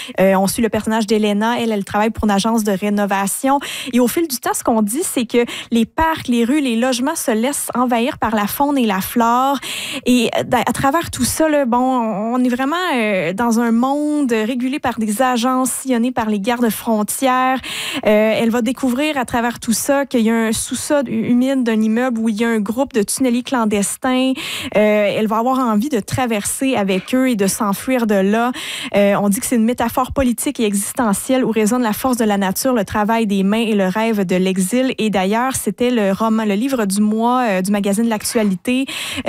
On suit le personnage d'Elena. Elle travaille pour une agence de rénovation. Et au fil du temps, ce qu'on dit, c'est que les parcs, les rues, les logements se laissent envahir par la faune et la flore. Et à travers tout ça, là, on est vraiment dans un monde régulé par des agences sillonnées par les gardes-frontières. Elle va découvrir à travers tout ça qu'il y a un sous-sol humide d'un immeuble où il y a un groupe de tunneliers clandestins. Elle va avoir envie de traverser avec eux et de s'enfuir de là. On dit que c'est une métaphore politique et existentielle où résonne la force de la nature, le travail des mains et le rêve de l'exil. Et d'ailleurs, c'était le livre du mois du magazine L'Actualité.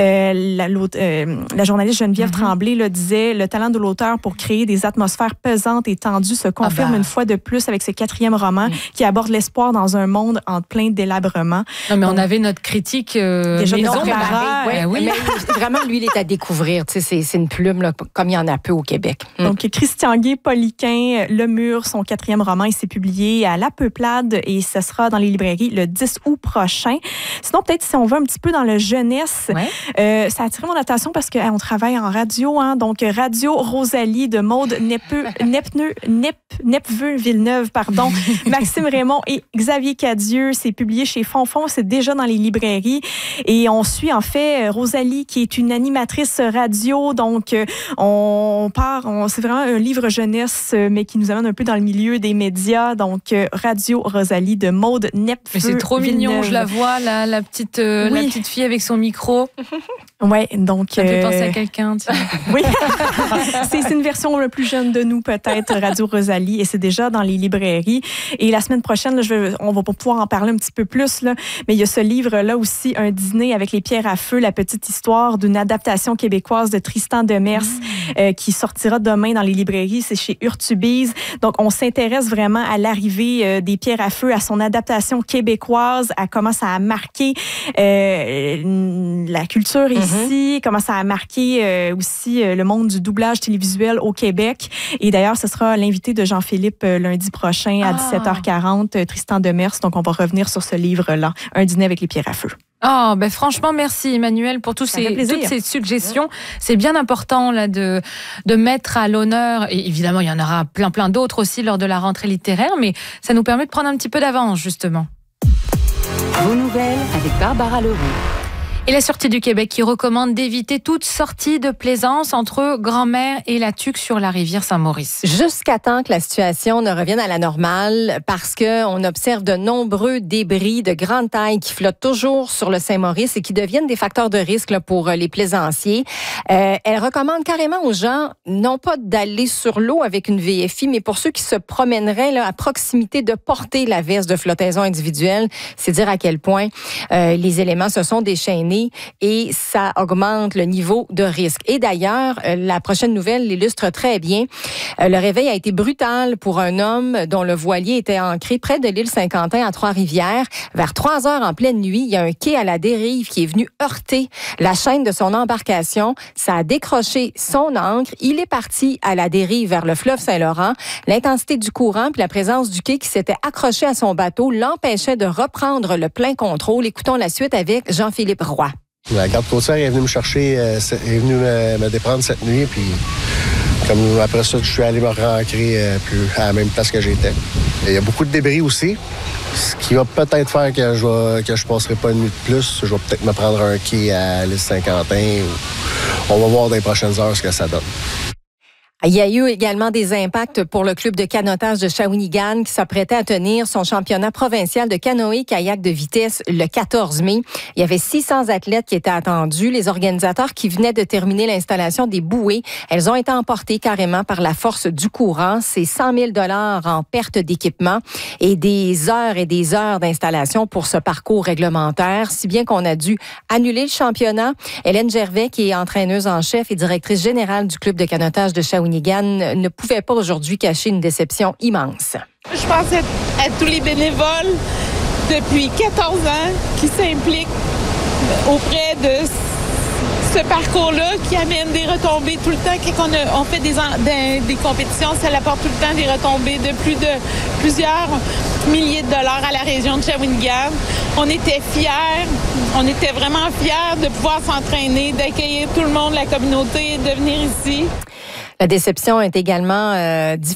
La journaliste Geneviève Tremblay disait « Le talent de l'auteur pour créer des atmosphères pesantes et tendues se confirme une fois de plus avec ce 4e roman qui aborde l'espoir dans un monde en plein délabrement. » Non, mais on avait notre critique déjà maison. Oui. Mais vraiment, lui, il est à découvrir. C'est une plume là, comme il y en a peu au Québec. Donc, Christian Guay-Poliquin, Le Mur, son 4e roman, il s'est publié à La Peuplade et ce sera dans les librairies le 10 août prochain. Sinon, peut-être si on va un petit peu dans le jeunesse, ça a attiré mon attention parce qu'on travaille en radio. Donc, Radio Rosalie de Maude Nepveux-Villeneuve, Maxime Raymond et Xavier Cadieux. C'est publié chez Fonfon, c'est déjà dans les librairies. Et on suit en fait Rosalie, qui est une animatrice radio. Donc, c'est vraiment un livre jeunesse, mais qui nous amène un peu dans le milieu des médias. Donc, Radio Rosalie de Maude Nepveux. Mais c'est trop mignon, je la vois, la petite fille avec son micro. Oui, donc... Ça me fait penser à quelqu'un, tiens. Oui, c'est une version le plus jeune de nous, peut-être, Radio Rosalie, et c'est déjà dans les librairies. Et la semaine prochaine, là, on va pas pouvoir en parler un petit peu plus, là, mais il y a ce livre-là aussi, Un dîner avec les pierres à feu, la petite histoire d'une adaptation québécoise de Tristan Demers, qui sortira demain dans les librairies. C'est chez Urtubise. Donc, on s'intéresse vraiment à l'arrivée des pierres à feu, à son adaptation québécoise, à comment ça a marqué la culture ici, comment ça a marqué aussi le monde du doublage télévisuel au Québec. Et d'ailleurs, ce sera l'invité de Jean-Philippe lundi prochain à 17h40, Tristan Demers. Donc, on va revenir sur ce livre-là, Un dîner avec les pierres à feu. Franchement, merci Emmanuel pour toutes ces suggestions. C'est bien important là de mettre à l'honneur, et évidemment, il y en aura plein d'autres aussi lors de la rentrée littéraire, mais ça nous permet de prendre un petit peu d'avance, justement. Vos nouvelles avec Barbara Leroux. Et la Sûreté du Québec qui recommande d'éviter toute sortie de plaisance entre Grand-Mère et la Tuque sur la rivière Saint-Maurice. Jusqu'à temps que la situation ne revienne à la normale, parce qu'on observe de nombreux débris de grande taille qui flottent toujours sur le Saint-Maurice et qui deviennent des facteurs de risque là, pour les plaisanciers. Elle recommande carrément aux gens, non pas d'aller sur l'eau avec une VFI, mais pour ceux qui se promèneraient là, à proximité, de porter la veste de flottaison individuelle. C'est dire à quel point les éléments se sont déchaînés et ça augmente le niveau de risque. Et d'ailleurs, la prochaine nouvelle l'illustre très bien. Le réveil a été brutal pour un homme dont le voilier était ancré près de l'île Saint-Quentin à Trois-Rivières. Vers 3 heures en pleine nuit, il y a un quai à la dérive qui est venu heurter la chaîne de son embarcation. Ça a décroché son ancre. Il est parti à la dérive vers le fleuve Saint-Laurent. L'intensité du courant puis la présence du quai qui s'était accroché à son bateau l'empêchait de reprendre le plein contrôle. Écoutons la suite avec Jean-Philippe Roy. La garde côtière est venue me chercher, est venue me déprendre cette nuit, puis comme après ça, je suis allé me re-ancrer plus à la même place que j'étais. Il y a beaucoup de débris aussi, ce qui va peut-être faire que je passerai pas une nuit de plus. Je vais peut-être me prendre un quai à l'île Saint-Quentin. On va voir dans les prochaines heures ce que ça donne. Il y a eu également des impacts pour le club de canotage de Shawinigan qui s'apprêtait à tenir son championnat provincial de canoë-kayak de vitesse le 14 mai. Il y avait 600 athlètes qui étaient attendus. Les organisateurs qui venaient de terminer l'installation des bouées, elles ont été emportées carrément par la force du courant. C'est 100 000 $ en perte d'équipement et des heures d'installation pour ce parcours réglementaire, si bien qu'on a dû annuler le championnat. Hélène Gervais, qui est entraîneuse en chef et directrice générale du club de canotage de Shawinigan, ne pouvait pas aujourd'hui cacher une déception immense. Je pense à tous les bénévoles depuis 14 ans qui s'impliquent auprès de ce parcours-là qui amène des retombées tout le temps. Quand on fait des compétitions, ça apporte tout le temps des retombées de plusieurs milliers de dollars à la région de Shawinigan. On était vraiment fiers de pouvoir s'entraîner, d'accueillir tout le monde, la communauté, de venir ici. La déception est également difficile.